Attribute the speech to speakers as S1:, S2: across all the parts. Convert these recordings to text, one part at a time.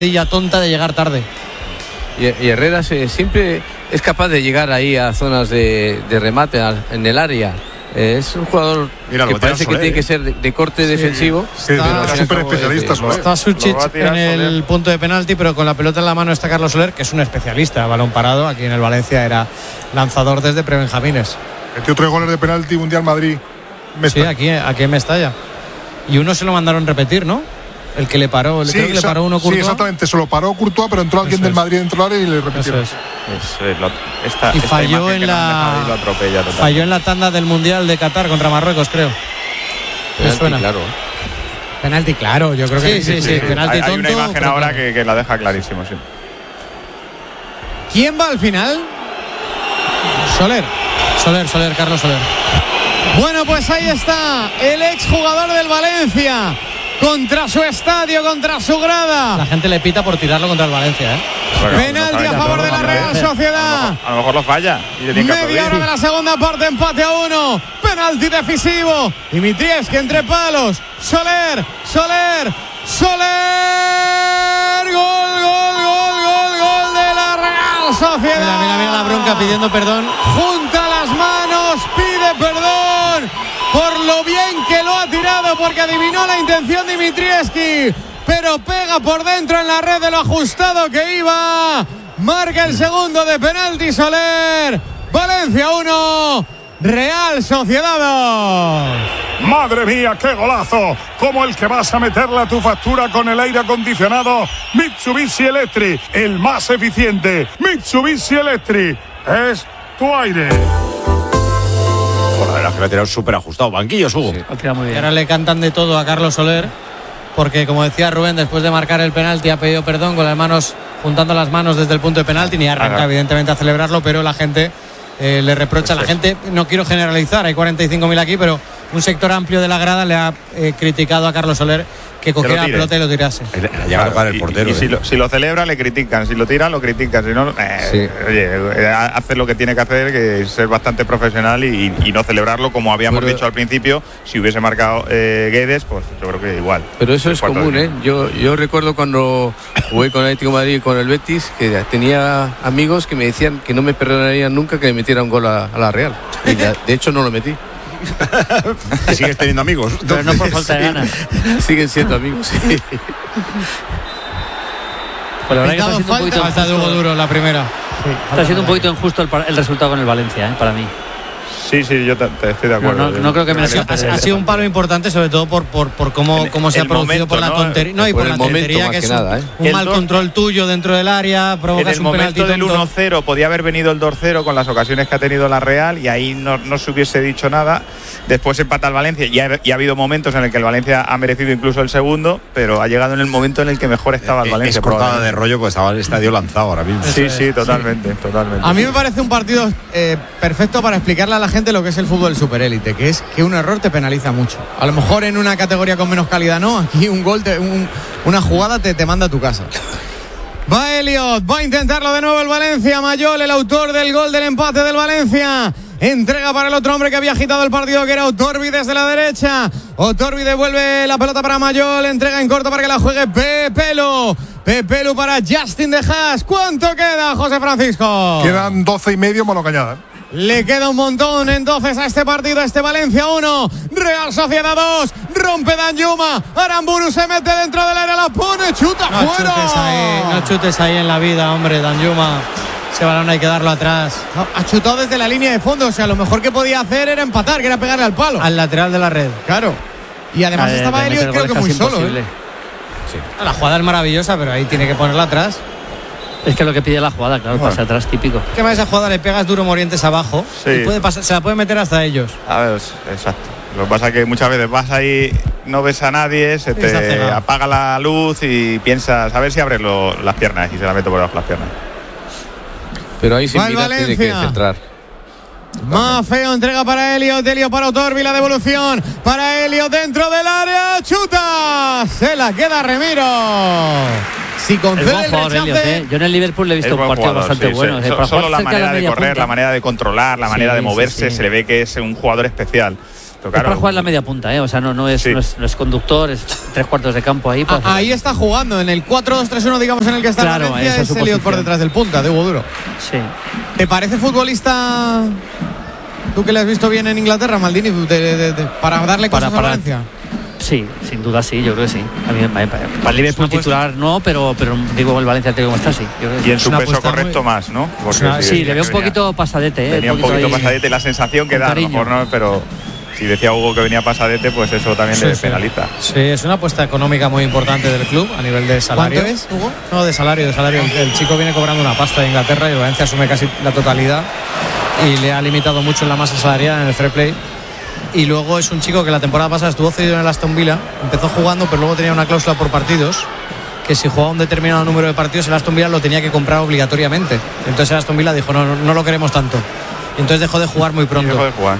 S1: tonta de llegar tarde.
S2: Y Herrera siempre es capaz de llegar ahí a zonas de remate en el área. Es un jugador que parece que tiene que ser de corte defensivo.
S3: Está súper especialista.
S1: Está Suchich en el punto de penalti, pero con la pelota en la mano está Carlos Soler, que es un especialista. Balón parado, aquí en el Valencia era lanzador desde prebenjamines.
S3: Metió 3 goles de penalti Mundial Madrid.
S1: Sí, aquí en Mestalla. Y uno se lo mandaron repetir, ¿no? El que le paró, creo que le paró uno Courtois.
S3: Sí, exactamente, se lo paró Courtois, pero entró alguien del Madrid dentro del área y le repitieron.
S1: Y falló en la tanda del Mundial de Qatar contra Marruecos, creo.
S2: Penalti, claro.
S1: Penalti, claro, yo creo que sí. Penalti tonto.
S4: Hay una imagen ahora que la deja clarísimo, sí.
S1: ¿Quién va al final? Soler, Carlos Soler. Bueno, pues ahí está el exjugador del Valencia. Contra su estadio, contra su grada. La gente le pita por tirarlo contra el Valencia,
S4: Bueno,
S1: penalti a favor de la Real Sociedad.
S4: A lo mejor lo falla.
S1: Media hora de la segunda parte, empate a 1. Penalti decisivo. Dimitrievski entre palos. Soler. Gol de la Real Sociedad. Mira la bronca pidiendo perdón. Junta las manos, pide perdón por lo bien que lo ha tirado, porque adivinó la intención de Dimitrievski, pero pega por dentro en la red de lo ajustado que iba. Marca el segundo de penalti Soler. Valencia 1, Real Sociedad 2.
S5: Madre mía, qué golazo, como el que vas a meterle a tu factura con el aire acondicionado Mitsubishi Electric, el más eficiente. Mitsubishi Electric es tu aire.
S6: La verdad que lo ha tirado súper ajustado. Banquillos, Hugo.
S1: Sí. Y ahora le cantan de todo a Carlos Soler, porque como decía Rubén, después de marcar el penalti ha pedido perdón con las manos, juntando las manos desde el punto de penalti, ni arranca evidentemente a celebrarlo, pero la gente le reprocha a la gente, no quiero generalizar, hay 45.000 aquí, pero un sector amplio de la grada le ha criticado a Carlos Soler que cogiera la pelota y lo tirase.
S6: Para el portero.
S4: Y si lo celebra, le critican. Si lo tira, lo critican. Si no, oye, hace lo que tiene que hacer, que es ser bastante profesional y no celebrarlo como habíamos dicho al principio. Si hubiese marcado Guedes, pues yo creo que igual.
S2: Pero eso es común, Yo recuerdo cuando jugué con el Atlético de Madrid y con el Betis, que tenía amigos que me decían que no me perdonarían nunca que me metiera un gol a la Real. Y de hecho no lo metí.
S6: Sigues teniendo amigos.
S7: Pero no por falta de ganas.
S2: Siguen siendo amigos, sí.
S7: Pues la verdad que está siendo un poquito
S1: falta de Hugo Duro la primera.
S7: Sí, está siendo un poquito injusto el resultado con el Valencia, para mí.
S4: Sí, yo te estoy de acuerdo.
S7: No creo que me
S1: ha sido un palo importante, sobre todo por cómo se ha producido, por la tontería. No, y por la tontería que es un mal control tuyo dentro del área. Provocas un penalti tonto.
S4: En el momento del 1-0 podía haber venido el 2-0 con las ocasiones que ha tenido la Real y ahí no se hubiese dicho nada. Después empata el Valencia y ha hado momentos en el que el Valencia ha merecido incluso el segundo, pero ha llegado en el momento en el que mejor estaba el Valencia.
S6: Es cortada de rollo, pues estaba el estadio lanzado ahora mismo.
S4: Sí, totalmente.
S1: A mí me parece un partido perfecto para explicarle a la gente lo que es el fútbol superélite, que es que un error te penaliza mucho. A lo mejor en una categoría con menos calidad no, aquí un gol, una jugada te manda a tu casa. Va Elliot, va a intentarlo de nuevo el Valencia. Mayol, el autor del gol del empate del Valencia. Entrega para el otro hombre que había agitado el partido, que era Otorbi desde la derecha. Otorbi devuelve la pelota para Mayol. Entrega en corto para que la juegue Pepelu para Justin de Haas. ¿Cuánto queda, José Francisco?
S3: Quedan 12 y medio, Mono Cañada.
S1: Le queda un montón entonces a este partido, este Valencia 1, Real Sociedad 2, rompe Danjuma, Aramburu se mete dentro del área, la pone, chuta fuera. No chutes ahí en la vida, hombre, Danjuma. Ese balón hay que darlo atrás. No, ha chutado desde la línea de fondo, o sea, lo mejor que podía hacer era empatar, que era pegarle al palo. Al lateral de la red. Claro. Y además estaba Elliot, creo que muy solo. Sí. La jugada es maravillosa, pero ahí tiene que ponerla atrás.
S7: Es que lo que pide la jugada, claro, pasa atrás, típico.
S1: Que más esa jugada le pegas duro Morientes abajo,
S4: sí.
S1: Y se la puede meter hasta ellos.
S4: A ver, exacto. Lo que pasa es que muchas veces vas ahí, no ves a nadie, se te apaga la luz y piensas, a ver si abres las piernas y se la meto por debajo las piernas.
S2: Pero ahí sin mirar tiene que centrar.
S1: Maffeo entrega para Elliot para Otorbi, la devolución para Elliot dentro del área, chuta, se la queda Remiro. Si concede el rechace,
S7: yo en el Liverpool le he visto un partido bastante bueno.
S4: Solo la manera de correr, la manera de controlar, la manera de moverse, se le ve que es un jugador especial. Claro,
S7: es para jugar en la media punta, o sea, no es conductor, es 3/4 de campo ahí.
S1: Ahí está jugando, en el 4-2-3-1, digamos, en el que está Valencia, es Elliot por detrás del punta, de Hugo Duro.
S7: Sí.
S1: ¿Te parece futbolista, tú que le has visto bien en Inglaterra, Maldini, para darle cosas a Valencia?
S7: Sí, sin duda sí, yo creo que sí. A mí, para el Liverpool titular no, pero digo, el Valencia tiene como está, sí.
S4: Y en su peso correcto más, ¿no?
S7: Sí, le veo un poquito pasadete.
S4: Venía un poquito pasadete, la sensación que da, a lo mejor no, pero si decía Hugo que venía pasadete, pues eso también le penaliza.
S8: Sí, es una apuesta económica muy importante del club a nivel de salario.
S1: ¿Cuánto es, Hugo?
S8: No, de salario. El chico viene cobrando una pasta de Inglaterra y el Valencia asume casi la totalidad y le ha limitado mucho en la masa salarial, en el fair play. Y luego es un chico que la temporada pasada estuvo cedido en el Aston Villa, empezó jugando, pero luego tenía una cláusula por partidos, que si jugaba un determinado número de partidos el Aston Villa lo tenía que comprar obligatoriamente. Entonces el Aston Villa dijo, no lo queremos tanto. Y entonces dejó de jugar muy pronto.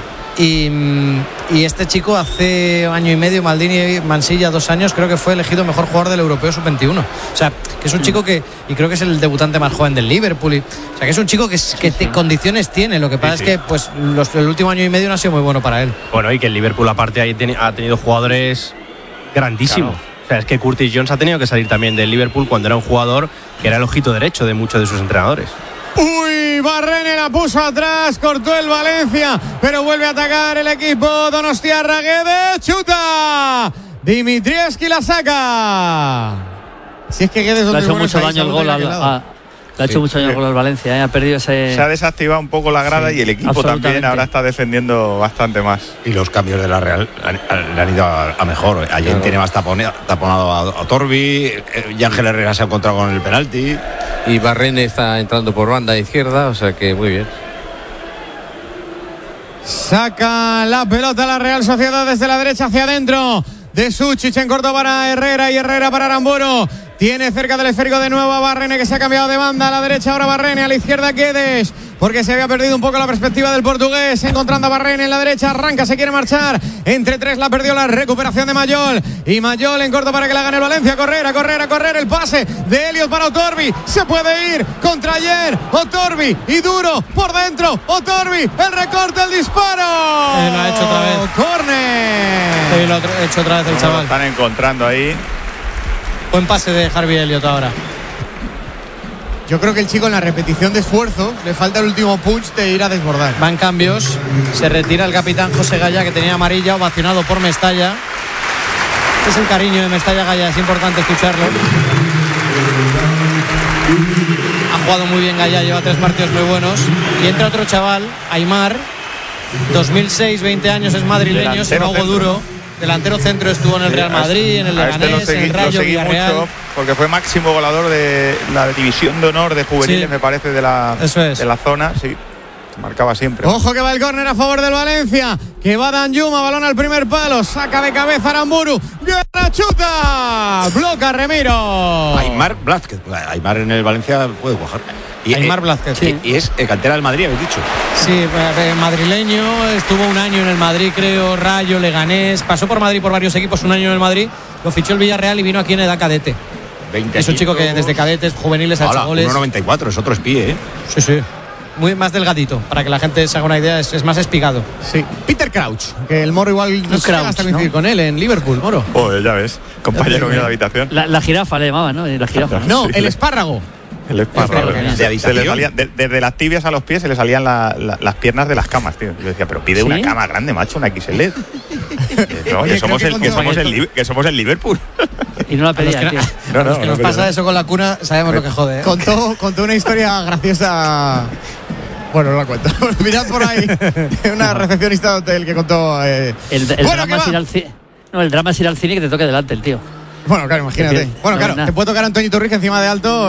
S8: Y este chico hace año y medio, Maldini Mansilla, 2 años, creo que fue elegido mejor jugador del Europeo Sub-21. O sea, que es un chico que, y creo que es el debutante más joven del Liverpool. O sea, que es un chico que condiciones tiene. Lo que pasa es que pues el último año y medio no ha sido muy bueno para él.
S9: Bueno, y que el Liverpool aparte ahí ha tenido jugadores grandísimos. Claro. O sea, es que Curtis Jones ha tenido que salir también del Liverpool cuando era un jugador que era el ojito derecho de muchos de sus entrenadores.
S1: Uy, Barrene la puso atrás, cortó el Valencia, pero vuelve a atacar el equipo Donostiarra. Guedes chuta, Dimitrievski la saca. Si es que Guedes
S7: le ha hecho mucho daño el gol le ha hecho mucho daño el gol al Valencia, ha perdido ese.
S4: Se ha desactivado un poco la grada y el equipo también ahora está defendiendo bastante más.
S6: Y los cambios de la Real le han ido a mejor. Ayer tiene más taponado a Torbi, y Ángel Herrera se ha encontrado con el penalti.
S2: Y Barrene está entrando por banda izquierda, o sea que muy bien.
S1: Saca la pelota la Real Sociedad desde la derecha hacia adentro. De Suchich en corto para Herrera y Herrera para Aramburu. Tiene cerca del esférico de nuevo a Barrene, que se ha cambiado de banda. A la derecha ahora Barrene, a la izquierda Guedes, porque se había perdido un poco la perspectiva del portugués. Encontrando a Barrene en la derecha, arranca, se quiere marchar. Entre 3 la perdió, la recuperación de Mayol. Y Mayol en corto para que la gane el Valencia. A correr. El pase de Elliot para Otorbi. Se puede ir contra ayer. Otorbi y duro por dentro. Otorbi, el recorte, el disparo.
S8: Lo ha hecho otra vez.
S1: Córner.
S8: Lo ha hecho otra vez el chaval.
S4: Lo están encontrando ahí.
S8: Buen pase de Harvey Elliott ahora.
S1: Yo creo que el chico en la repetición de esfuerzo le falta el último punch de ir a desbordar.
S8: Van cambios. Se retira el capitán José Gaya, que tenía amarilla, ovacionado por Mestalla. Este es el cariño de Mestalla Gaya, es importante escucharlo. Ha jugado muy bien Gaya, lleva 3 partidos muy buenos. Y entra otro chaval, Aimar, 2006, 20 años, es madrileño, se Hugo Duro. Delantero centro, estuvo en el Real Madrid, en el Leganés, en el Rayo Villarreal.
S4: Mucho porque fue máximo goleador de la división de honor de juveniles, me parece, de la zona. Sí, marcaba siempre.
S1: Ojo que va el córner a favor del Valencia, que va Danjuma, balón al primer palo, saca de cabeza Aramburu, Guerra chuta, bloca Remiro.
S6: Aimar Blázquez, Aimar en el Valencia puede cuajar.
S8: Aimar Blázquez, sí.
S6: Y es cantera del Madrid, habéis dicho.
S8: Sí, madrileño, estuvo un año en el Madrid, creo, Rayo, Leganés, pasó por Madrid por varios equipos, un año en el Madrid, lo fichó el Villarreal y vino aquí en edad cadete.
S6: 20
S8: es un chico que desde cadetes, juveniles, ha hecho goles.
S6: 1,94, es otro espía,
S8: Sí. Muy más delgadito, para que la gente se haga una idea, es más espigado.
S1: Sí. Peter Crouch, que el Moro igual no se hasta coincidir con él en Liverpool, Moro.
S4: Ya ves, compañero mío de habitación.
S7: La jirafa le llamaban, ¿no? La jirafa.
S1: No, el espárrago.
S4: El espárrago. Desde las tibias a los pies se le salían las piernas de las camas, tío. Yo decía, pero pide una cama grande, macho, una XL. Oye, que somos el Liverpool.
S7: Y no la pedía, tío.
S8: Los que nos pasa eso con la cuna, sabemos lo que jode.
S1: Contó una historia graciosa. Bueno, no la cuento. Mirad por ahí una recepcionista de hotel que contó.
S7: El drama es ir al cine. No, el drama es ir al cine y que te toque delante el tío.
S1: Bueno, claro, imagínate. Bueno, claro, te puede tocar Antonio Turri, que encima de alto.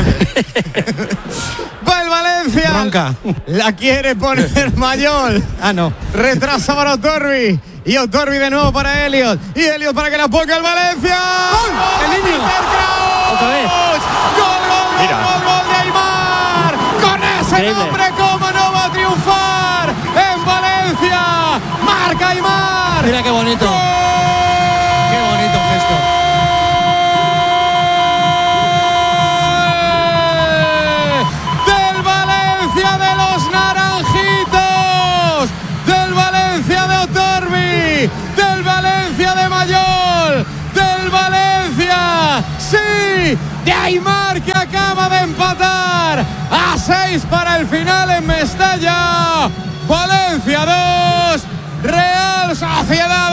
S1: Va el Valencia.
S8: Bronca.
S1: La quiere poner Mayol.
S8: No.
S1: Retrasa para Otorbi. Y Otorbi de nuevo para Elliot. Y Elliot para que la ponga el Valencia. ¡Gol! ¡El niño!
S7: ¡Otra vez!
S1: ¡Gol de Aimar! ¡Con ese nombre, cómo no va a triunfar en Valencia! ¡Marca Aimar!
S8: Mira qué bonito. Qué bonito gesto.
S1: De los naranjitos, del Valencia de Otorbi, que acaba de empatar a 6 para el final en Mestalla. Valencia 2, Real Sociedad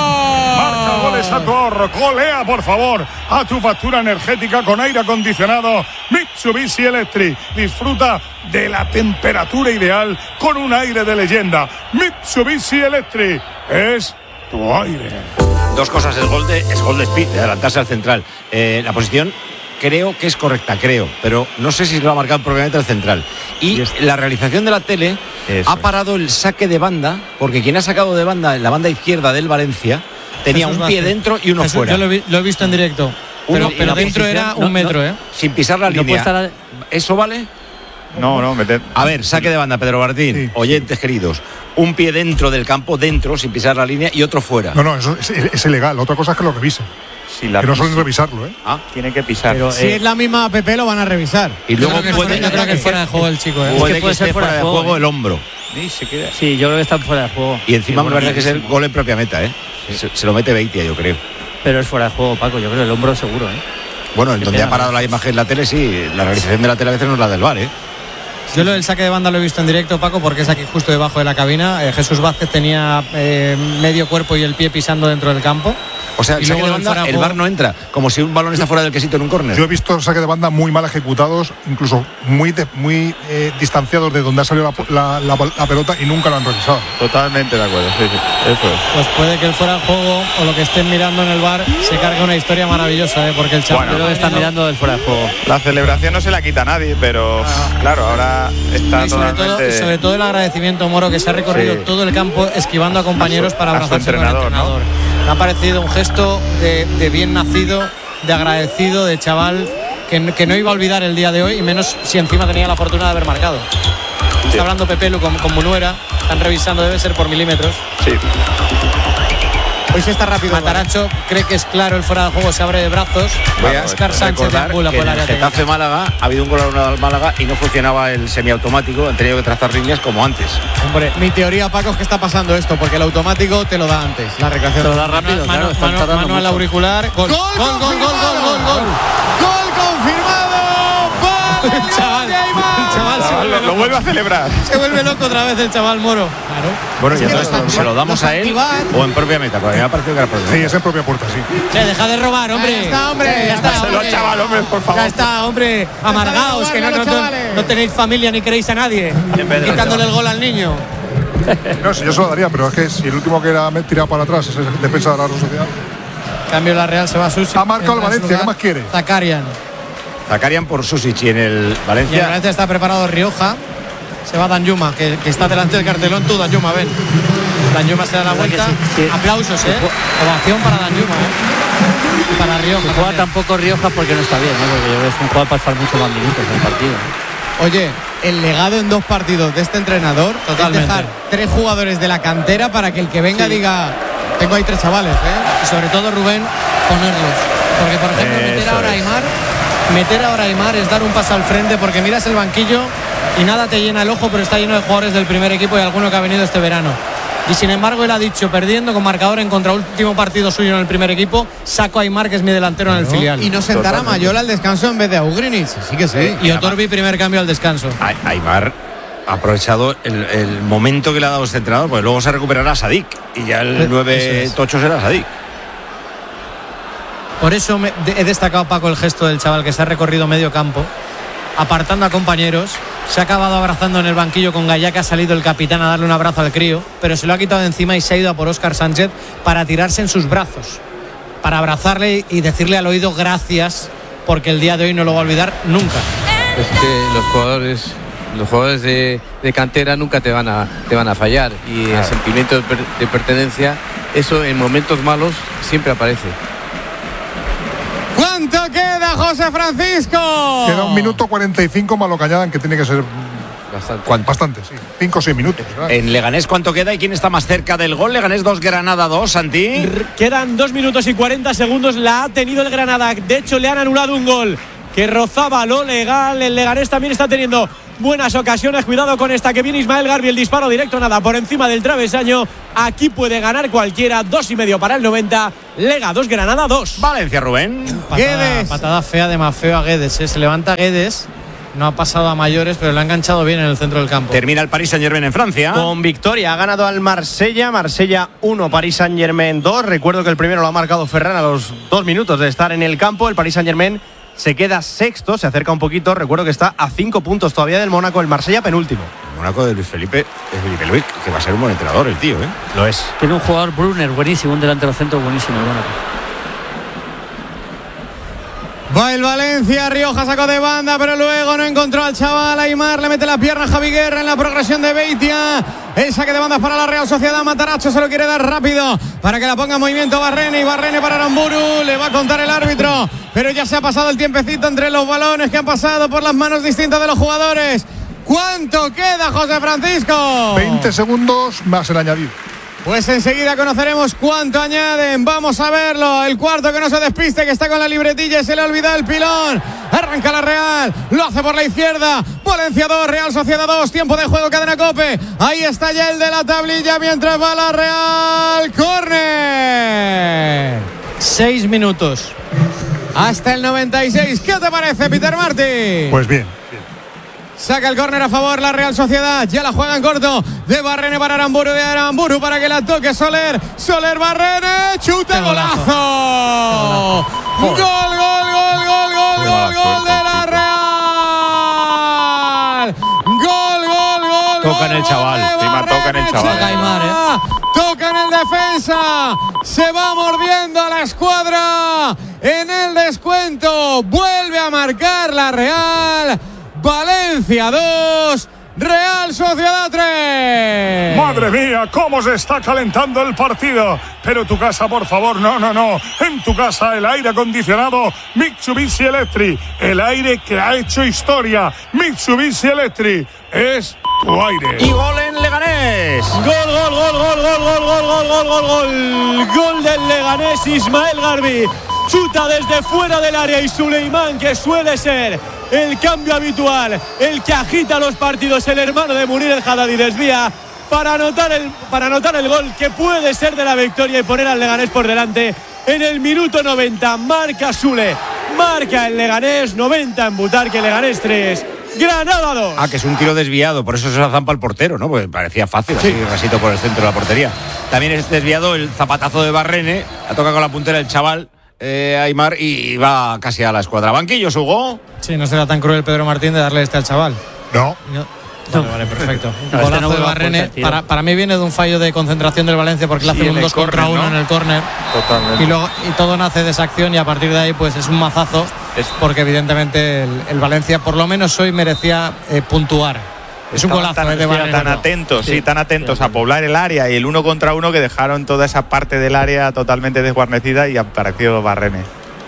S1: 2.
S5: Marca goles a tu ahorro, golea por favor a tu factura energética con aire acondicionado Mitsubishi Electric. Disfruta de la temperatura ideal con un aire de leyenda. Mitsubishi Electric es tu aire.
S6: Dos cosas, es gol de Speed, de adelantarse al central. La posición creo que es correcta, pero no sé si lo ha marcado propiamente el central. Y la realización de la tele ha parado el saque de banda, porque quien ha sacado de banda en la banda izquierda del Valencia tenía un pie dentro y uno fuera.
S8: Yo lo he visto en directo, pero dentro era un metro,
S6: sin pisar la línea. ¿Eso vale?
S4: No, meter.
S6: A ver, saque de banda, Pedro Martín, sí. Oyentes queridos. Un pie dentro del campo, sin pisar la línea, y otro fuera.
S3: No, eso es ilegal. Otra cosa es que lo revisen.
S4: Si
S3: que no suelen revisarlo,
S4: tiene que pisar.
S1: Pero, si es la misma app, lo van a revisar.
S6: Y luego
S8: yo creo que fuera de juego el chico.
S6: Puede que esté fuera de juego el hombro.
S7: Sí, yo creo que está fuera de juego.
S6: Y encima me parece que es el gol en propia meta, Se lo mete Beitia, yo creo.
S7: Pero es fuera de juego, Paco. Yo creo el hombro seguro,
S6: Bueno, en donde ha parado la imagen en la tele, sí. La realización de la tele a veces no es la del VAR,
S8: Yo lo del saque de banda lo he visto en directo, Paco, porque es aquí justo debajo de la cabina. Jesús Vázquez tenía medio cuerpo y el pie pisando dentro del campo.
S6: O sea, el saque de banda, el VAR no entra, como si un balón está fuera del quesito en un córner.
S3: Yo he visto saque de banda muy mal ejecutados, incluso muy distanciados de donde ha salido la pelota y nunca lo han revisado.
S4: Totalmente de acuerdo, sí, eso es.
S8: Pues puede que el fuera de juego o lo que estén mirando en el VAR se cargue una historia maravillosa, porque el chaval
S7: creo que está mirando del fuera de juego.
S4: La celebración no se la quita a nadie, pero claro, ahora está
S8: y sobre todo el agradecimiento, Moro, que se ha recorrido todo el campo esquivando a compañeros para abrazarse con el entrenador. Me ha parecido un gesto de bien nacido, de agradecido, de chaval que no iba a olvidar el día de hoy, y menos si encima tenía la fortuna de haber marcado. Está hablando Pepe Lu con Munuera, están revisando, debe ser por milímetros.
S4: Sí.
S1: Hoy sí está rápido.
S8: Mataracho cree que es claro el fuera de juego, se abre de brazos.
S6: Oscar Sánchez deambula por el área. En Getafe Málaga ha habido un gol al Málaga y no funcionaba el semiautomático, han tenido que trazar líneas como antes.
S1: Hombre, mi teoría, Paco, es que está pasando esto, porque el automático te lo da antes, la recreación.
S7: Te lo da rápido,
S8: mano al auricular. Gol confirmado. El chaval
S4: lo vuelve a celebrar.
S8: Se vuelve loco otra vez el chaval Moro. Claro.
S6: Bueno, y entonces se lo damos a él o en propia meta, porque me ha parecido que era propia meta.
S3: Sí, es en propia puerta, sí.
S8: Deja de robar, hombre.
S1: Ya está,
S4: chaval, hombre, por favor.
S8: Ya está, hombre. Amargaos, que no tenéis familia ni queréis a nadie. Quitándole el gol al niño.
S3: No, si yo se lo daría, pero es que si el último que era tirado para atrás es el defensa de la Real Sociedad.
S8: Cambio, la Real se va a Susic.
S3: Ha marcado el Valencia, ¿qué más quiere?
S6: Zakarian por Susic y en el Valencia.
S8: Y en el Valencia está preparado Rioja. Se va Danjuma, que está delante del cartelón. Tú, Danjuma, ven. Danjuma se da la vuelta. Sí. Aplausos, ovación para Danjuma, para Rioja.
S7: Se juega tampoco Rioja porque no está bien, porque yo creo que es un jugador para estar mucho más minutos en el partido.
S1: Oye, el legado en 2 partidos de este entrenador es dejar 3 jugadores de la cantera para que el que venga diga: tengo ahí 3 chavales,
S8: Y sobre todo, Rubén, ponerlos. Porque, por ejemplo, meter ahora a Aimar es dar un paso al frente, porque miras el banquillo y nada te llena el ojo, pero está lleno de jugadores del primer equipo y alguno que ha venido este verano. Y sin embargo, él ha dicho, perdiendo con marcador en contra, último partido suyo en el primer equipo, saco a Aimar, que es mi delantero en el filial.
S1: Y no sentará Mayola al descanso en vez de a Ugrinic. Sí que sí.
S8: Y Otorbi, primer cambio al descanso.
S6: Aimar ha aprovechado el momento que le ha dado este entrenador, porque luego se recuperará Sadik y ya el 9 tocho será Sadik.
S8: Por eso he destacado, Paco, el gesto del chaval, que se ha recorrido medio campo, apartando a compañeros. Se ha acabado abrazando en el banquillo con Gallá, que ha salido el capitán a darle un abrazo al crío, pero se lo ha quitado de encima y se ha ido a por Óscar Sánchez para tirarse en sus brazos, para abrazarle y decirle al oído gracias, porque el día de hoy no lo va a olvidar nunca.
S2: Es que los jugadores de cantera nunca te van a fallar, y el sentimiento de pertenencia, eso en momentos malos siempre aparece.
S1: ¿Cuánto queda, José Francisco?
S3: Queda 1 minuto 45 más lo que añadan, que tiene que ser bastante, sí. 5 o 6 minutos. ¿verdad?
S6: En Leganés, ¿cuánto queda y quién está más cerca del gol? Leganés 2, Granada 2, Santi.
S10: Quedan 2 minutos y 40 segundos. La ha tenido el Granada. De hecho, le han anulado un gol que rozaba lo legal. El Leganés también está teniendo buenas ocasiones. Cuidado con esta que viene Ismael Garbi, el disparo directo, nada, por encima del travesaño. Aquí puede ganar cualquiera. 2,5 para el 90. Lega 2, Granada 2.
S6: Valencia, Rubén.
S8: Patada fea de Maffeo a Guedes. Se levanta Guedes. No ha pasado a mayores, pero lo ha enganchado bien en el centro del campo.
S6: Termina el Paris Saint-Germain en Francia.
S9: Con victoria, ha ganado al Marsella. Marsella 1, Paris Saint-Germain 2. Recuerdo que el primero lo ha marcado Ferran a los 2 minutos de estar en el campo. El Paris Saint-Germain se queda sexto, se acerca un poquito. Recuerdo que está a 5 puntos todavía del Mónaco. El Marsella penúltimo.
S6: El Mónaco de Luis Felipe Luis, que va a ser un buen entrenador el tío, ¿eh?
S9: Lo es.
S7: Tiene un jugador Brunner buenísimo, un delantero centro buenísimo el Mónaco.
S1: Va el Valencia, Rioja sacó de banda, pero luego no encontró al chaval. Aimar le mete la pierna a Javi Guerra en la progresión de Beitia. El saque de banda para la Real Sociedad. Mataracho se lo quiere dar rápido para que la ponga en movimiento Barrene. Y Barrene para Aramburu. Le va a contar el árbitro, pero ya se ha pasado el tiempecito entre los balones que han pasado por las manos distintas de los jugadores. ¿Cuánto queda, José Francisco?
S3: 20 segundos más el añadido.
S1: Pues enseguida conoceremos cuánto añaden. Vamos a verlo. El cuarto, que no se despiste, que está con la libretilla y se le olvida el pilón. Arranca la Real. Lo hace por la izquierda. Valencia 2, Real Sociedad 2. Tiempo de juego, Cadena COPE. Ahí está ya el de la tablilla mientras va la Real. ¡Córner!
S8: 6 minutos.
S1: Hasta el 96. ¿Qué te parece, Peter Martí?
S3: Pues bien.
S1: Saca el córner a favor la Real Sociedad. Ya la juega en corto. De Barrene para Aramburu. De Aramburu para que la toque Soler. Soler, Barrene. Chuta, golazo. Gol de la Real. Gol.
S4: Toca en el chaval. Encima toca en el chaval.
S1: Toca en el defensa. Se va mordiendo a la escuadra. En el descuento. Vuelve a marcar la Real. Valencia 2, Real Sociedad 3.
S5: Madre mía, cómo se está calentando el partido. Pero tu casa, por favor, no. En tu casa el aire acondicionado Mitsubishi Electric. El aire que ha hecho historia. Mitsubishi Electric es tu aire.
S6: Y gol en Leganés.
S10: Gol del Leganés, Ismael Garbi. Chuta desde fuera del área y Suleimán, que suele ser el cambio habitual, el que agita los partidos, el hermano de Munir el Haddadi, desvía para anotar el gol que puede ser de la victoria y poner al Leganés por delante en el minuto 90. Marca Sule, marca el Leganés, 90 en Butarque, Leganés 3, Granada 2.
S6: Que es un tiro desviado, por eso se la zampa el portero, ¿no? Porque parecía fácil, así rasito por el centro de la portería. También es desviado el zapatazo de Barrene, la toca con la puntera el chaval. Aimar, y va casi a la escuadra. Banquillos, Hugo.
S8: Sí, no será tan cruel Pedro Martín de darle al chaval.
S3: No.
S8: Vale, perfecto. Golazo de Barrene. Para mí viene de un fallo de concentración del Valencia, porque le hace un 2 contra 1 en el córner.
S4: Totalmente.
S8: Y todo nace de esa acción, y a partir de ahí pues es un mazazo, porque evidentemente el Valencia por lo menos hoy merecía puntuar. Es un golazo de Barrene.
S4: Tan atentos a poblar el área y el 1 contra 1, que dejaron toda esa parte del área totalmente desguarnecida, y apareció Barrene.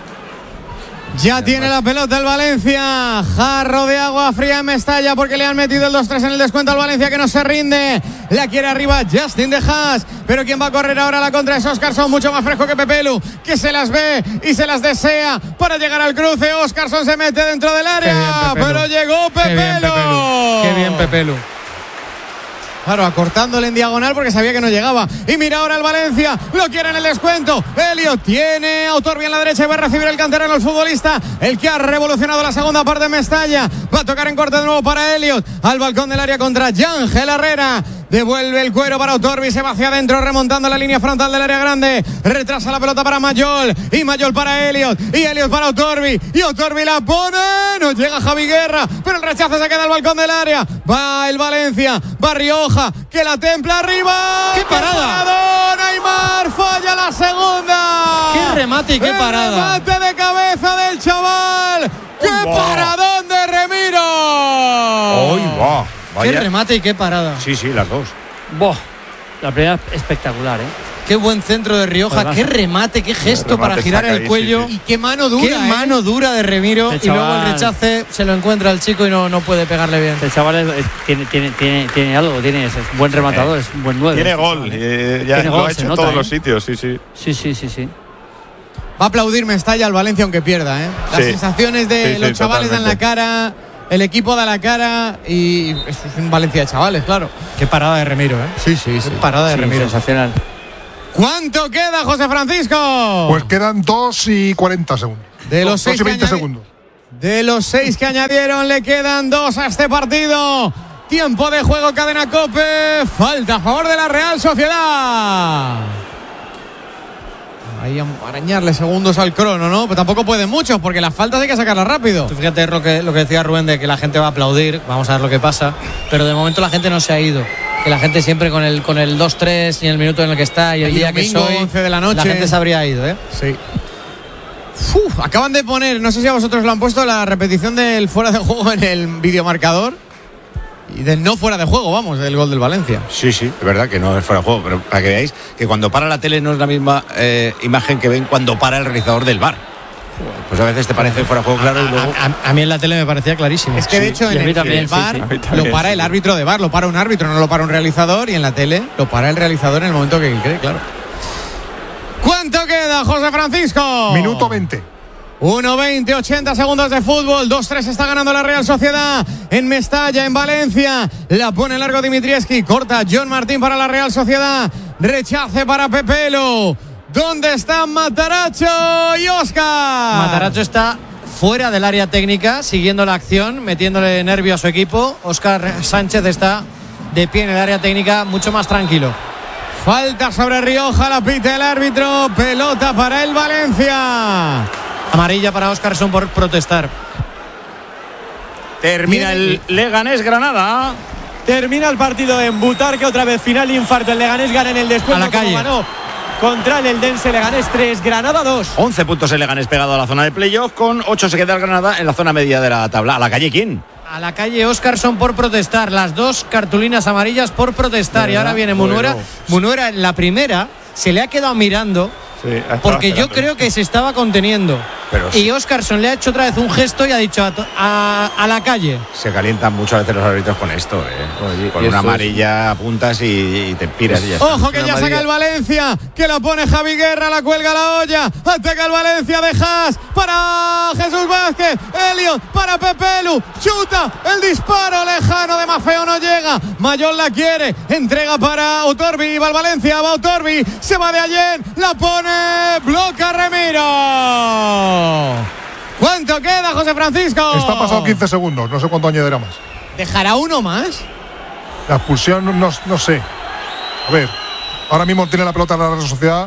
S1: Ya tiene la pelota el Valencia. Jarro de agua fría en Mestalla, porque le han metido el 2-3 en el descuento al Valencia, que no se rinde. La quiere arriba Justin de Haas, pero quien va a correr ahora a la contra es Óscarson, mucho más fresco que Pepelu, que se las ve y se las desea para llegar al cruce. Óscarson se mete dentro del área, pero llegó Pepelu.
S8: Qué bien Pepelu.
S1: Claro, acortándole en diagonal porque sabía que no llegaba. Y mira ahora el Valencia, lo quiere en el descuento. Elliot tiene a Otorbi en la derecha y va a recibir el canterano, el futbolista, el que ha revolucionado la segunda parte de Mestalla. Va a tocar en corte de nuevo para Elliot, al balcón del área contra Yángel Herrera. Devuelve el cuero para Otorbi, se va hacia adentro remontando la línea frontal del área grande. Retrasa la pelota para Mayol, y Mayol para Elliot, y Elliot para Otorbi, y Otorbi la pone. No llega Javi Guerra, pero el rechazo se queda al balcón del área. Va el Valencia, va Rioja, que la templa arriba.
S8: ¡Qué parada!
S1: Neymar falla la segunda.
S8: ¡Qué remate y qué parada!
S1: Remate de cabeza del chaval. ¡Qué paradón de Remiro!
S6: ¡Hoy va!
S8: Qué remate y qué parada.
S6: Sí, las dos.
S7: La primera espectacular,
S8: Qué buen centro de Rioja, qué remate, qué gesto para girar el cuello.
S1: Y qué mano dura.
S8: Qué mano dura de Remiro. Y luego el rechace se lo encuentra el chico y no puede pegarle bien.
S7: El chaval tiene algo, es buen rematador, es un buen 9.
S4: Tiene gol, ya lo ha hecho en todos los sitios, sí.
S7: Sí.
S1: Va a aplaudir Mestalla al Valencia aunque pierda, Las sensaciones de los chavales dan la cara. el equipo da la cara y eso es un Valencia de chavales, claro.
S8: Qué parada de Remiro, ¿eh?
S1: Sí.
S8: Qué parada de Remiro.
S7: Sensacional.
S1: ¿Cuánto queda, José Francisco?
S3: Pues quedan 2 y 40 segundos.
S1: De los
S3: 2 y 20 segundos.
S1: De los 6 que añadieron, le quedan 2 a este partido. Tiempo de juego, Cadena COPE. Falta a favor de la Real Sociedad. Ahí arañarle segundos al crono, ¿no? Pero tampoco pueden muchos, porque las faltas hay que sacarlas rápido.
S8: Tú fíjate lo que decía Rubén, de que la gente va a aplaudir. Vamos a ver lo que pasa. Pero de momento la gente no se ha ido. Que la gente siempre con el 2-3 y en el minuto en el que está y el día
S1: domingo,
S8: que soy,
S1: 11 de la noche.
S8: La gente se habría ido, ¿eh?
S1: Sí. Acaban de poner, no sé si a vosotros lo han puesto, la repetición del fuera de juego en el videomarcador y del no fuera de juego, vamos, del gol del Valencia.
S6: Sí, es verdad que no es fuera de juego, pero para que veáis que cuando para la tele no es la misma imagen que ven cuando para el realizador del VAR. Pues a veces te parece fuera de juego claro y luego...
S8: A mí en la tele me parecía clarísimo.
S1: Es que de hecho en el VAR lo para el árbitro de VAR, lo para un árbitro, no lo para un realizador, y en la tele lo para el realizador en el momento que cree, claro. ¿Cuánto queda, José Francisco?
S3: Minuto 20.
S1: 1:20, 80 segundos de fútbol. 2-3 está ganando la Real Sociedad en Mestalla, en Valencia. La pone en largo Dimitrievski. Corta John Martín para la Real Sociedad. Rechace para Pepelu. ¿Dónde están Matarazzo y Óscar?
S8: Matarazzo está fuera del área técnica, siguiendo la acción, metiéndole nervio a su equipo. Óscar Sánchez está de pie en el área técnica, mucho más tranquilo.
S1: Falta sobre Rioja, la pita el árbitro. Pelota para el Valencia.
S8: Amarilla para Óscarson por protestar.
S6: Termina el Leganés Granada.
S10: Termina el partido en Butarque, otra vez final infarto. El Leganés gana en el descuento.
S8: A la calle.
S10: Ganó contra el Eldense. Leganés 3, Granada 2.
S6: 11 puntos el Leganés pegado a la zona de playoff, con 8 se queda el Granada en la zona media de la tabla. ¿A la calle quién?
S8: A la calle Óscarson por protestar. Las 2 cartulinas amarillas por protestar. Y ahora viene Munuera. Munuera en la primera se le ha quedado mirando.
S4: Sí,
S8: porque yo creo que se estaba conteniendo. Y Óscarson le ha hecho otra vez un gesto y ha dicho a la calle.
S6: Se calientan mucho a veces los árbitros con esto, ¿eh? Con una amarilla apuntas y te piras.
S1: Ojo que ya saca el Valencia, que la pone Javi Guerra, la cuelga la olla. Ataca el Valencia de Haas para Jesús Vázquez. Elliot para Pepelu. Chuta el disparo lejano de Mafeo, no llega. Mayol la quiere. Entrega para Otorbi. Va el Valencia, va Otorbi. Se va de Allen. La pone. Bloca Remiro. ¿Cuánto queda, José Francisco?
S3: Está pasado 15 segundos, no sé cuánto añadirá más.
S1: ¿Dejará uno más?
S3: La expulsión no sé. A ver, ahora mismo tiene la pelota la Real Sociedad.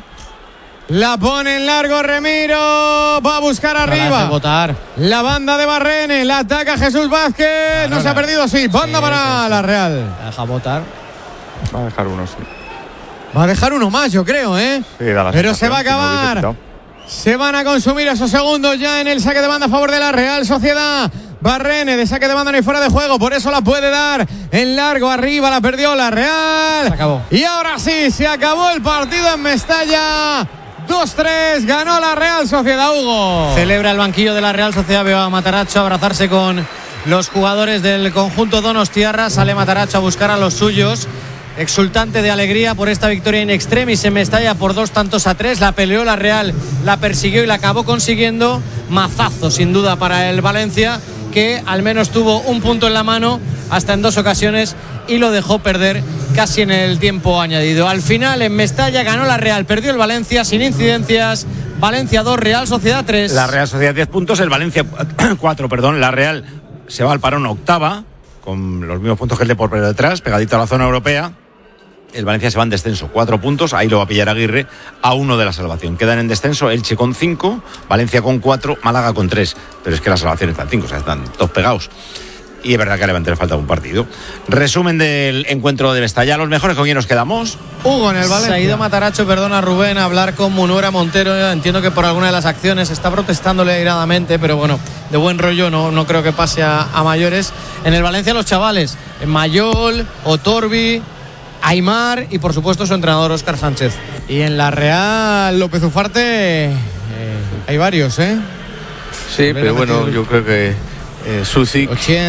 S1: La pone en largo Remiro. Va a buscar arriba. La banda de Barrene. La ataca Jesús Vázquez. No se ha perdido, sí. Banda para la Real.
S8: La deja votar.
S4: Va a dejar uno, sí.
S1: Va a dejar uno más, yo creo, ¿eh?
S4: Sí, da la
S1: pero se va a acabar. Se van a consumir esos segundos ya en el saque de banda a favor de la Real Sociedad. Barrene de saque de banda no hay fuera de juego, por eso la puede dar en largo arriba, la perdió la Real.
S8: Se acabó.
S1: Y ahora sí, se acabó el partido en Mestalla. 2-3, ganó la Real Sociedad, Hugo.
S8: Celebra el banquillo de la Real Sociedad, veo a Matarazzo abrazarse con los jugadores del conjunto donostiarra. Sale Matarazzo a buscar a los suyos. Exultante de alegría por esta victoria in extremis en Mestalla por 2-3. La peleó la Real, la persiguió y la acabó consiguiendo. Mazazo sin duda para el Valencia, que al menos tuvo un punto en la mano hasta en 2 ocasiones y lo dejó perder casi en el tiempo añadido. Al final en Mestalla ganó la Real, perdió el Valencia sin incidencias. Valencia 2, Real Sociedad 3.
S6: La Real Sociedad 10 puntos, el Valencia 4, perdón. La Real se va al parón octava, con los mismos puntos que el Depor por detrás, pegadito a la zona europea. El Valencia se va en descenso, 4 puntos, ahí lo va a pillar Aguirre, a 1 de la salvación. Quedan en descenso Elche con 5, Valencia con 4, Málaga con 3. Pero es que la salvación está en 5, o sea, están todos pegados. Y es verdad que a Levante le falta un partido. Resumen del encuentro de Mestalla. Los mejores, ¿con quién nos quedamos?
S1: Hugo en el Valencia.
S8: Se ha ido Matarazzo, perdona Rubén, a hablar con Munuera Montero. Entiendo que por alguna de las acciones está protestándole airadamente, pero bueno, de buen rollo no creo que pase a mayores. En el Valencia los chavales, Mayol, Otorbi, Aimar y por supuesto su entrenador Óscar Sánchez.
S1: Y en la Real López Ufarte hay varios, ¿eh?
S2: Sí, pero bueno, yo creo que Sucic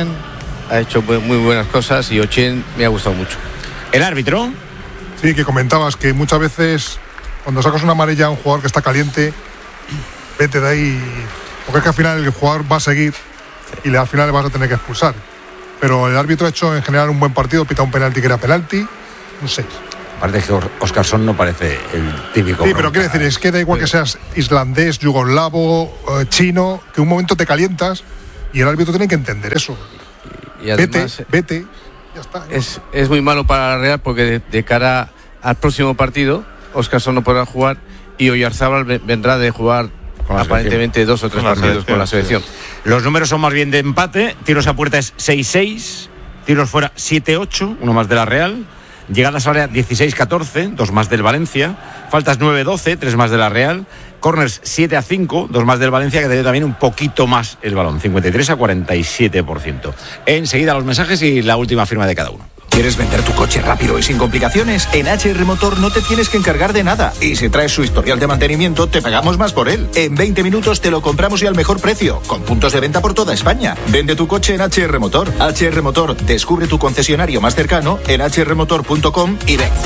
S2: ha hecho muy buenas cosas y Ochien me ha gustado mucho.
S6: ¿El árbitro?
S3: Sí, que comentabas que muchas veces cuando sacas una amarilla a un jugador que está caliente, vete de ahí, porque es que al final el jugador va a seguir. y al final le vas a tener que expulsar. Pero el árbitro ha hecho en general un buen partido, pita un penalti que era penalti, un 6.
S6: Aparte que Óskarsson no parece el típico.
S3: Sí, pero quiere decir, es que da igual que seas islandés, yugoslavo, chino, que un momento te calientas y el árbitro tiene que entender eso.
S2: Y además,
S3: vete, ya está. ¿No?
S2: Es muy malo para la Real porque de cara al próximo partido, Óskarsson no podrá jugar y Oyarzábal vendrá de jugar aparentemente 2 o 3 partidos con la selección.
S6: Los números son más bien de empate. Tiros a puerta es 6-6, tiros fuera 7-8, uno más de la Real. Llegadas al área 16-14, 2 más del Valencia. Faltas 9-12, 3 más de la Real. Corners 7-5, 2 más del Valencia, que tiene también un poquito más el balón, 53-47%. Enseguida los mensajes y la última firma de cada uno.
S11: ¿Quieres vender tu coche rápido y sin complicaciones? En HR Motor no te tienes que encargar de nada. Y si traes su historial de mantenimiento, te pagamos más por él. En 20 minutos te lo compramos y al mejor precio, con puntos de venta por toda España. Vende tu coche en HR Motor. HR Motor, descubre tu concesionario más cercano en hrmotor.com y ven.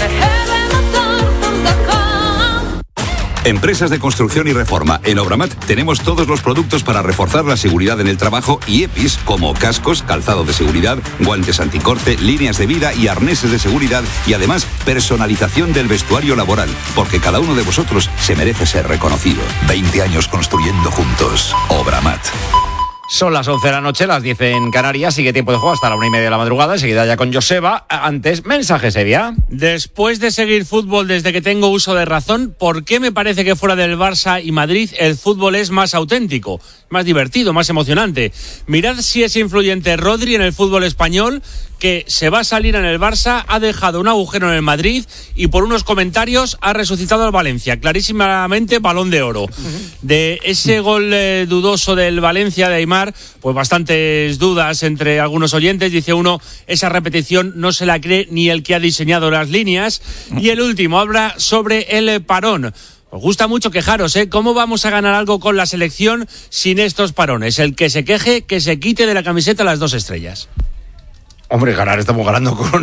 S12: Empresas de construcción y reforma. En Obramat tenemos todos los productos para reforzar la seguridad en el trabajo y EPIs como cascos, calzado de seguridad, guantes anticorte, líneas de vida y arneses de seguridad y además personalización del vestuario laboral, porque cada uno de vosotros se merece ser reconocido. 20 años construyendo juntos. Obramat.
S6: Son las 11 de la noche, las 10 en Canarias. Sigue tiempo de juego hasta la 1:30 de la madrugada. Enseguida ya con Joseba. Antes, mensajes, Evia.
S13: Después de seguir fútbol desde que tengo uso de razón, ¿por qué me parece que fuera del Barça y Madrid el fútbol es más auténtico, más divertido, más emocionante? Mirad si es influyente Rodri en el fútbol español, que se va a salir en el Barça, ha dejado un agujero en el Madrid y por unos comentarios ha resucitado al Valencia. Clarísimamente Balón de Oro. De ese gol dudoso del Valencia de Aimar, pues bastantes dudas entre algunos oyentes. Dice uno, esa repetición no se la cree ni el que ha diseñado las líneas. Y el último habla sobre el parón. Os gusta mucho quejaros, ¿eh? ¿Cómo vamos a ganar algo con la selección sin estos parones? El que se queje, que se quite de la camiseta las 2 estrellas.
S6: Hombre, ganar estamos ganando con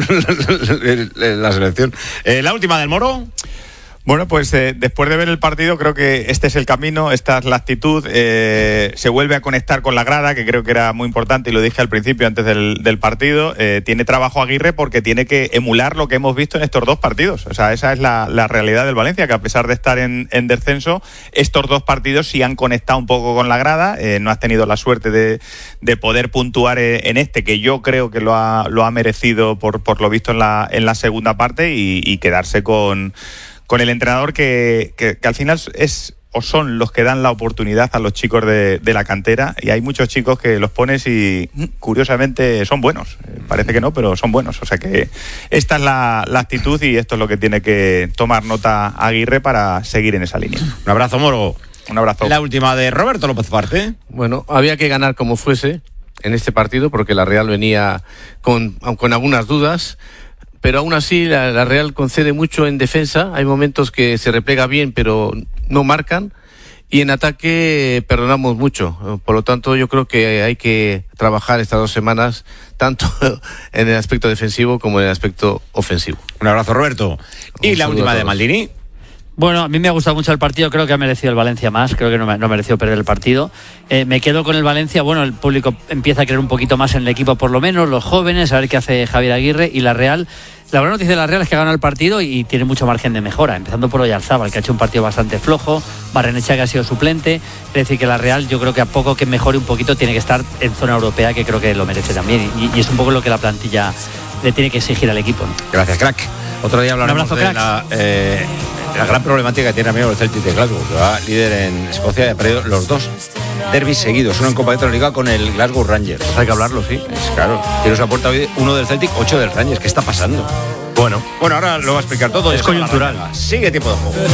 S6: la selección. La última del Moro.
S4: Bueno, pues después de ver el partido creo que este es el camino, esta es la actitud, se vuelve a conectar con la grada, que creo que era muy importante y lo dije al principio antes del partido. Tiene trabajo Aguirre porque tiene que emular lo que hemos visto en estos 2 partidos. O sea, esa es la realidad del Valencia, que a pesar de estar en descenso, estos 2 partidos sí han conectado un poco con la grada. No has tenido la suerte de poder puntuar en este, que yo creo que lo ha merecido por lo visto en la segunda parte y quedarse con el entrenador que al final son los que dan la oportunidad a los chicos de la cantera, y hay muchos chicos que los pones y curiosamente son buenos. Parece que no, pero son buenos. O sea que esta es la actitud y esto es lo que tiene que tomar nota Aguirre para seguir en esa línea.
S6: Un abrazo, Moro.
S4: Un abrazo.
S6: La última de Roberto López Parte.
S2: Bueno, había que ganar como fuese en este partido porque la Real venía con algunas dudas. Pero aún así la Real concede mucho en defensa. Hay momentos que se replega bien, pero no marcan. Y en ataque perdonamos mucho. Por lo tanto, yo creo que hay que trabajar estas 2 semanas, tanto en el aspecto defensivo como en el aspecto ofensivo.
S6: Un abrazo, Roberto. Y la última de Maldini.
S7: Bueno, a mí me ha gustado mucho el partido, creo que ha merecido el Valencia más, creo que no mereció perder el partido. Me quedo con el Valencia, bueno, el público empieza a creer un poquito más en el equipo por lo menos, los jóvenes, a ver qué hace Javier Aguirre. Y la Real, la buena noticia de la Real es que ha ganado el partido y tiene mucho margen de mejora, empezando por Oyarzábal, que ha hecho un partido bastante flojo, Barrenechea, que ha sido suplente. Es decir, que la Real, yo creo que a poco que mejore un poquito tiene que estar en zona europea, que creo que lo merece también, y es un poco lo que la plantilla le tiene que exigir al equipo, ¿no?
S6: Gracias, crack. Otro día hablaremos de la gran problemática que tiene amigo el Celtic de Glasgow, que va líder en Escocia y ha perdido los 2 derbis seguidos, uno en Copa de Liga con el Glasgow Rangers.
S9: Hay que hablarlo, sí.
S6: Claro. Tiros a puerta hoy, 1 del Celtic, 8 del Rangers. ¿Qué está pasando? Bueno, ahora lo va a explicar todo.
S9: Es coyuntural.
S6: Sigue tiempo de juego.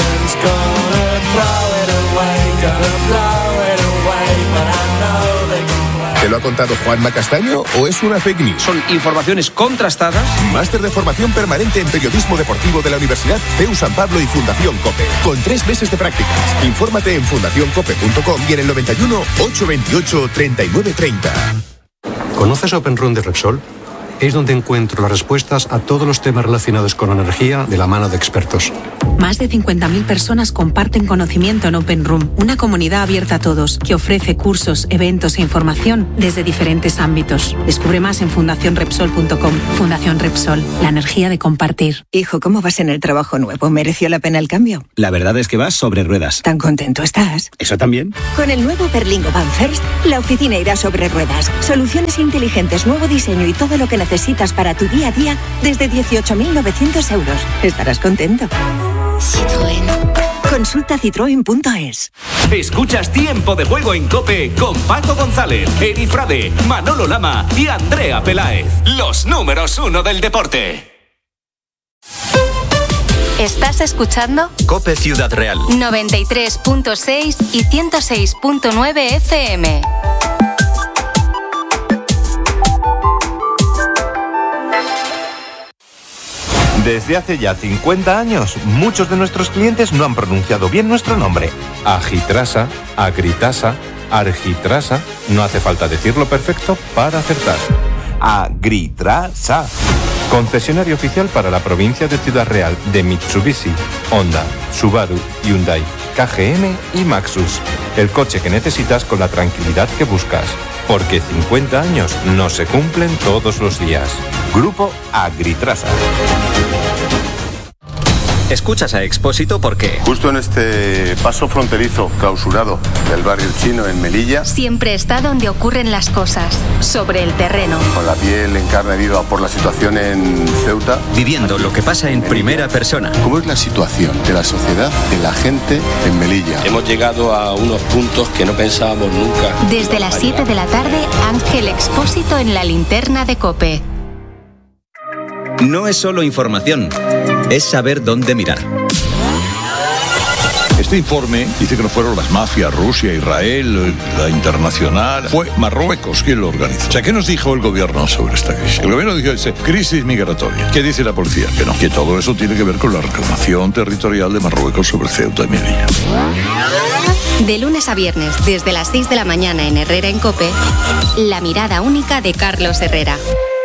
S14: ¿Te lo ha contado Juanma Castaño o es una fake news?
S11: Son informaciones contrastadas.
S14: Máster de formación permanente en periodismo deportivo de la Universidad CEU San Pablo y Fundación COPE. Con 3 meses de prácticas. Infórmate en fundacioncope.com y en el 91 828 3930.
S15: ¿Conoces Open Run de Repsol? Es donde encuentro las respuestas a todos los temas relacionados con energía de la mano de expertos.
S16: Más de 50.000 personas comparten conocimiento en Open Room, una comunidad abierta a todos que ofrece cursos, eventos e información desde diferentes ámbitos. Descubre más en fundacionrepsol.com. Fundación Repsol, la energía de compartir.
S17: Hijo, ¿cómo vas en el trabajo nuevo? ¿Mereció la pena el cambio?
S18: La verdad es que vas sobre ruedas.
S17: ¿Tan contento estás?
S18: ¿Eso también?
S17: Con el nuevo Berlingo Van First, la oficina irá sobre ruedas. Soluciones inteligentes, nuevo diseño y todo lo que necesitas para tu día a día desde 18.900 euros. Estarás contento. Citroën. Consulta citroen.es.
S19: Escuchas Tiempo de Juego en COPE con Paco González, Eri Frade, Manolo Lama y Andrea Peláez. Los números 1 del deporte.
S20: ¿Estás escuchando?
S19: COPE Ciudad Real.
S20: 93.6 y 106.9 FM.
S21: Desde hace ya 50 años, muchos de nuestros clientes no han pronunciado bien nuestro nombre. Agitrasa, Agritasa, Argitrasa. No hace falta decirlo perfecto para acertar. Agritrasa. Concesionario oficial para la provincia de Ciudad Real de Mitsubishi, Honda, Subaru, Hyundai, KGM y Maxus. El coche que necesitas con la tranquilidad que buscas. Porque 50 años no se cumplen todos los días. Grupo Agritrasa.
S19: Escuchas a Expósito porque...
S22: Justo en este paso fronterizo clausurado del barrio chino en Melilla.
S20: Siempre está donde ocurren las cosas, sobre el terreno.
S22: Con la piel en carne viva por la situación en Ceuta.
S19: Viviendo lo que pasa en primera persona.
S22: ¿Cómo es la situación de la sociedad, de la gente en Melilla?
S23: Hemos llegado a unos puntos que no pensábamos nunca.
S20: Desde las 7 de la tarde, Ángel Expósito en la linterna de COPE.
S19: No es solo información, es saber dónde mirar.
S24: Este informe dice que no fueron las mafias, Rusia, Israel, la internacional. Fue Marruecos quien lo organizó. O sea, ¿qué nos dijo el gobierno sobre esta crisis? El gobierno dijo, crisis migratoria. ¿Qué dice la policía? Que no, que todo eso tiene que ver con la reclamación territorial de Marruecos sobre Ceuta y Melilla.
S20: De lunes a viernes, desde las 6 de la mañana en Herrera en COPE, la mirada única de Carlos Herrera.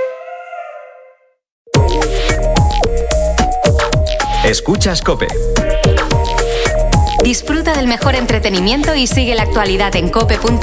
S19: Escuchas COPE.
S20: Disfruta del mejor entretenimiento y sigue la actualidad en cope.es.